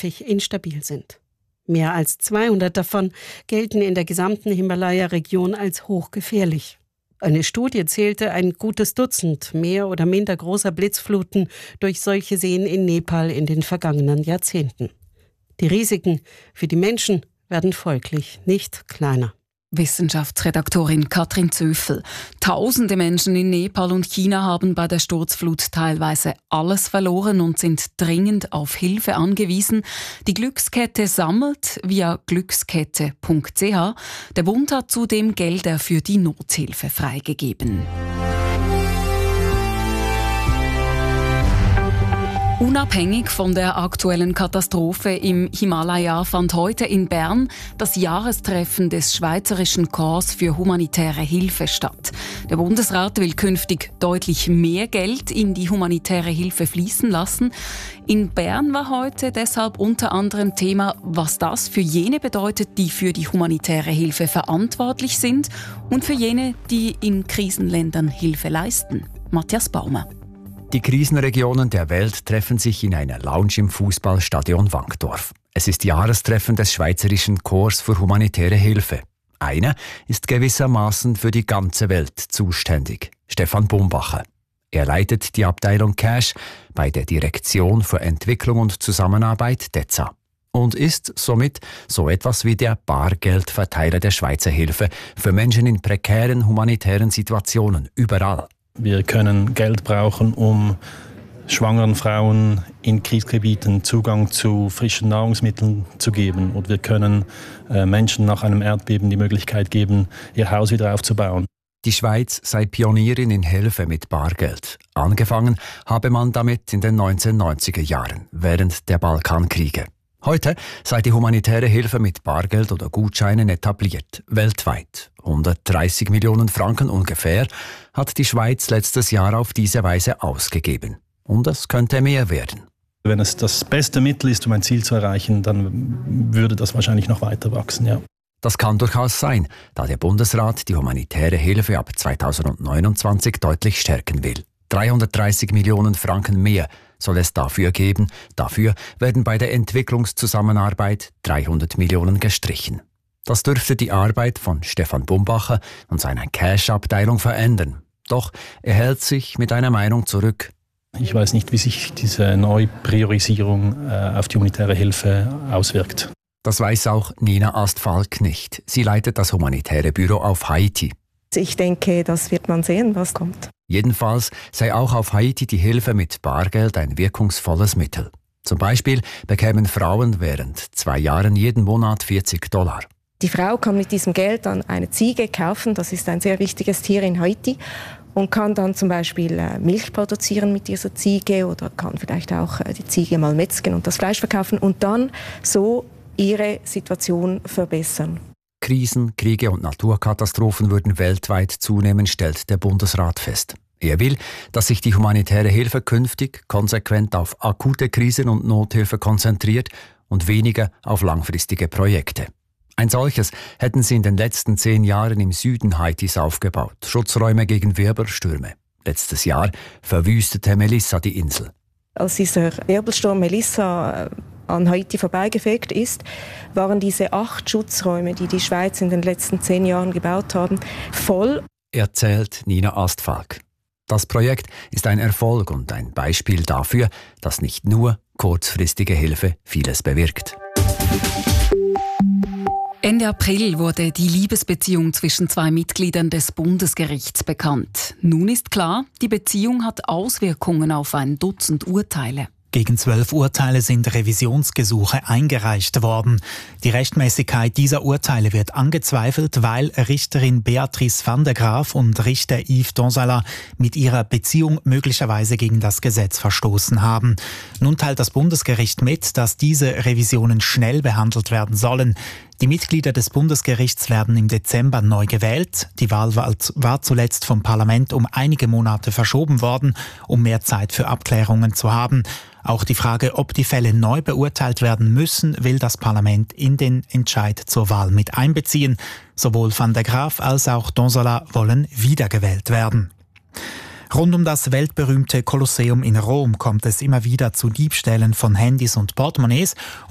häufig instabil sind. Mehr als 200 davon gelten in der gesamten Himalaya-Region als hochgefährlich. Eine Studie zählte ein gutes Dutzend mehr oder minder großer Blitzfluten durch solche Seen in Nepal in den vergangenen Jahrzehnten. Die Risiken für die Menschen werden folglich nicht kleiner. Wissenschaftsredaktorin Katrin Zöffel. Tausende Menschen in Nepal und China haben bei der Sturzflut teilweise alles verloren und sind dringend auf Hilfe angewiesen. Die Glückskette sammelt via glückskette.ch. Der Bund hat zudem Gelder für die Nothilfe freigegeben. Unabhängig von der aktuellen Katastrophe im Himalaya fand heute in Bern das Jahrestreffen des Schweizerischen Korps für humanitäre Hilfe statt. Der Bundesrat will künftig deutlich mehr Geld in die humanitäre Hilfe fließen lassen. In Bern war heute deshalb unter anderem Thema, was das für jene bedeutet, die für die humanitäre Hilfe verantwortlich sind und für jene, die in Krisenländern Hilfe leisten. Matthias Baumer. Die Krisenregionen der Welt treffen sich in einer Lounge im Fußballstadion Wankdorf. Es ist Jahrestreffen des Schweizerischen Korps für humanitäre Hilfe. Einer ist gewissermaßen für die ganze Welt zuständig, Stefan Bumbacher. Er leitet die Abteilung Cash bei der Direktion für Entwicklung und Zusammenarbeit DEZA und ist somit so etwas wie der Bargeldverteiler der Schweizer Hilfe für Menschen in prekären humanitären Situationen überall. Wir können Geld brauchen, um schwangeren Frauen in Kriegsgebieten Zugang zu frischen Nahrungsmitteln zu geben. Und wir können Menschen nach einem Erdbeben die Möglichkeit geben, ihr Haus wieder aufzubauen. Die Schweiz sei Pionierin in Hilfe mit Bargeld. Angefangen habe man damit in den 1990er Jahren, während der Balkankriege. Heute sei die humanitäre Hilfe mit Bargeld oder Gutscheinen etabliert, weltweit. 130 Millionen Franken ungefähr hat die Schweiz letztes Jahr auf diese Weise ausgegeben. Und es könnte mehr werden. Wenn es das beste Mittel ist, um ein Ziel zu erreichen, dann würde das wahrscheinlich noch weiter wachsen, ja. Das kann durchaus sein, da der Bundesrat die humanitäre Hilfe ab 2029 deutlich stärken will. 330 Millionen Franken mehr soll es dafür geben. Dafür werden bei der Entwicklungszusammenarbeit 300 Millionen gestrichen. Das dürfte die Arbeit von Stefan Bumbacher und seiner Cash-Abteilung verändern. Doch er hält sich mit einer Meinung zurück. Ich weiß nicht, wie sich diese Neupriorisierung auf die humanitäre Hilfe auswirkt. Das weiß auch Nina Astfalk nicht. Sie leitet das humanitäre Büro auf Haiti. Ich denke, das wird man sehen, was kommt. Jedenfalls sei auch auf Haiti die Hilfe mit Bargeld ein wirkungsvolles Mittel. Zum Beispiel bekämen Frauen während 2 Jahren jeden Monat $40. Die Frau kann mit diesem Geld dann eine Ziege kaufen, das ist ein sehr wichtiges Tier in Haiti, und kann dann zum Beispiel Milch produzieren mit dieser Ziege oder kann vielleicht auch die Ziege mal metzgen und das Fleisch verkaufen und dann so ihre Situation verbessern. Krisen, Kriege und Naturkatastrophen würden weltweit zunehmen, stellt der Bundesrat fest. Er will, dass sich die humanitäre Hilfe künftig konsequent auf akute Krisen und Nothilfe konzentriert und weniger auf langfristige Projekte. Ein solches hätten sie in den letzten 10 Jahren im Süden Haitis aufgebaut, Schutzräume gegen Wirbelstürme. Letztes Jahr verwüstete Melissa die Insel. Als dieser Wirbelsturm Melissa an Haiti vorbeigefegt ist, waren diese 8 Schutzräume, die die Schweiz in den letzten 10 Jahren gebaut haben, voll. Erzählt Nina Astfalk. Das Projekt ist ein Erfolg und ein Beispiel dafür, dass nicht nur kurzfristige Hilfe vieles bewirkt. Ende April wurde die Liebesbeziehung zwischen 2 Mitgliedern des Bundesgerichts bekannt. Nun ist klar, die Beziehung hat Auswirkungen auf ein Dutzend Urteile. Gegen 12 Urteile sind Revisionsgesuche eingereicht worden. Die Rechtmäßigkeit dieser Urteile wird angezweifelt, weil Richterin Beatrice van der Graaf und Richter Yves Donsala mit ihrer Beziehung möglicherweise gegen das Gesetz verstoßen haben. Nun teilt das Bundesgericht mit, dass diese Revisionen schnell behandelt werden sollen. Die Mitglieder des Bundesgerichts werden im Dezember neu gewählt. Die Wahl war zuletzt vom Parlament um einige Monate verschoben worden, um mehr Zeit für Abklärungen zu haben. Auch die Frage, ob die Fälle neu beurteilt werden müssen, will das Parlament in den Entscheid zur Wahl mit einbeziehen. Sowohl Van der Graaf als auch Donsala wollen wiedergewählt werden. Rund um das weltberühmte Kolosseum in Rom kommt es immer wieder zu Diebstählen von Handys und Portemonnaies.